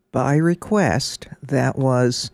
by request. That was,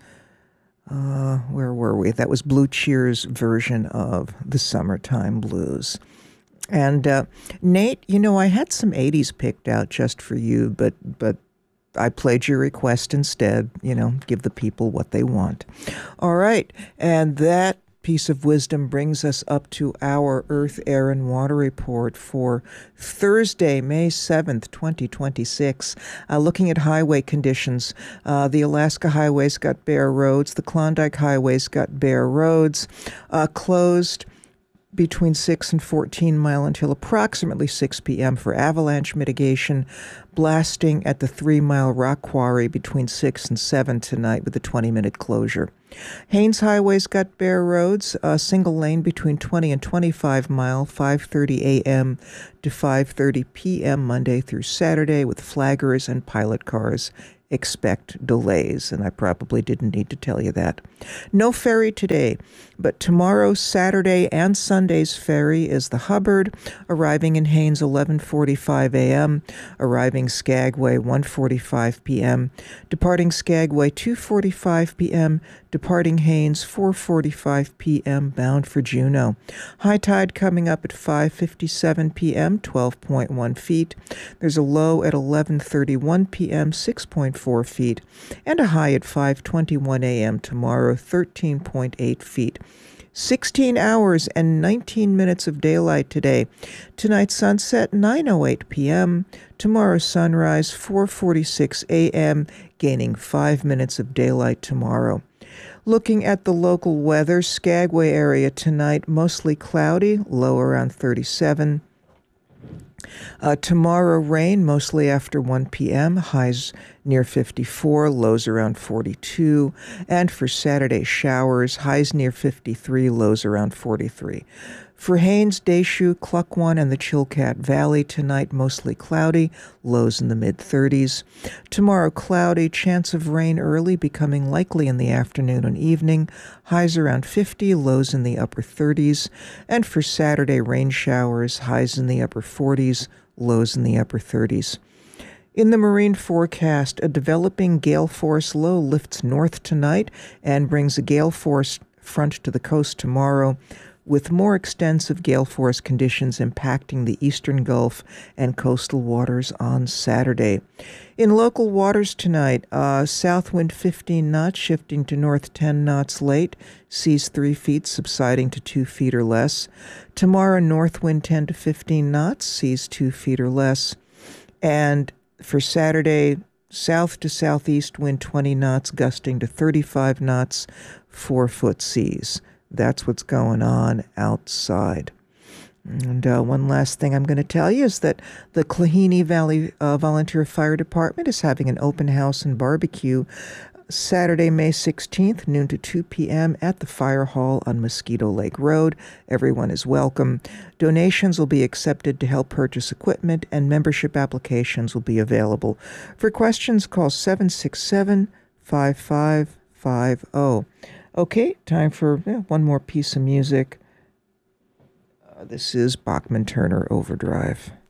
where were we? That was Blue Cheer's version of the Summertime Blues. And Nate, I had some 80s picked out just for you, but I played your request instead, give the people what they want. All right, and that piece of wisdom brings us up to our Earth, Air, and Water report for Thursday, May 7th, 2026. Looking at highway conditions, the Alaska highways got bare roads, the Klondike highways got bare roads, closed between 6 and 14 Mile until approximately 6 p.m. for avalanche mitigation, blasting at the 3 Mile Rock Quarry between 6 and 7 tonight with a 20-minute closure. Haines highways got bare roads, a single lane between 20 and 25 Mile, 5:30 a.m. to 5:30 p.m. Monday through Saturday with flaggers and pilot cars. Expect delays, and I probably didn't need to tell you that. No ferry today, but tomorrow, Saturday, and Sunday's ferry is the Hubbard, arriving in Haines 11:45 a.m., arriving Skagway 1:45 p.m., departing Skagway 2:45 p.m., departing Haines 4:45 p.m., bound for Juneau. High tide coming up at 5:57 p.m., 12.1 feet. There's a low at 11:31 p.m., 6.4 feet, and a high at 5:21 a.m. tomorrow, 13.8 feet. 16 hours and 19 minutes of daylight today. Tonight's sunset, 9:08 p.m. Tomorrow's sunrise, 4:46 a.m., gaining 5 minutes of daylight tomorrow. Looking at the local weather, Skagway area tonight, mostly cloudy, low around 37. Tomorrow, rain, mostly after 1 p.m., highs near 54, lows around 42. And for Saturday, showers, highs near 53, lows around 43. For Haines, Deschutes, Klukwan, and the Chilkat Valley, tonight mostly cloudy, lows in the mid-30s. Tomorrow, cloudy, chance of rain early, becoming likely in the afternoon and evening, highs around 50, lows in the upper 30s. And for Saturday, rain showers, highs in the upper 40s, lows in the upper 30s. In the marine forecast, a developing gale force low lifts north tonight and brings a gale force front to the coast tomorrow, with more extensive gale force conditions impacting the eastern Gulf and coastal waters on Saturday. In local waters tonight, south wind 15 knots, shifting to north 10 knots late, seas 3 feet, subsiding to 2 feet or less. Tomorrow, north wind 10 to 15 knots, seas 2 feet or less. And for Saturday, south to southeast wind 20 knots, gusting to 35 knots, 4-foot seas. That's what's going on outside. And one last thing I'm going to tell you is that the Klahini Valley Volunteer Fire Department is having an open house and barbecue Saturday, May 16th, noon to 2 p.m. at the Fire Hall on Mosquito Lake Road. Everyone is welcome. Donations will be accepted to help purchase equipment, and membership applications will be available. For questions, call 767-5550. Okay, time for one more piece of music. This is Bachman Turner Overdrive.